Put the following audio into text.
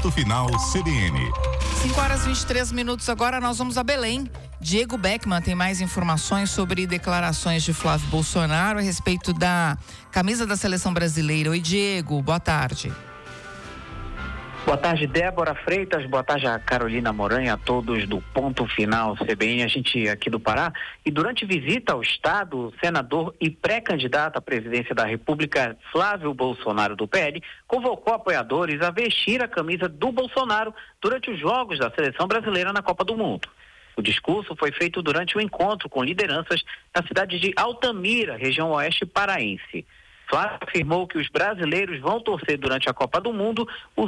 Ponto Final CBN. 5h23 agora, nós vamos a Belém. Diego Beckman tem mais informações sobre declarações de Flávio Bolsonaro a respeito da camisa da seleção brasileira. Oi, Diego, boa tarde. Boa tarde, Débora Freitas, boa tarde a Carolina Moranha, a todos do Ponto Final CBN, a gente aqui do Pará. E durante visita ao estado, o senador e pré-candidato à presidência da República, Flávio Bolsonaro do PL, convocou apoiadores a vestir a camisa do Bolsonaro durante os jogos da seleção brasileira na Copa do Mundo. O discurso foi feito durante um encontro com lideranças na cidade de Altamira, região oeste paraense. Flávio afirmou que os brasileiros vão torcer durante a Copa do Mundo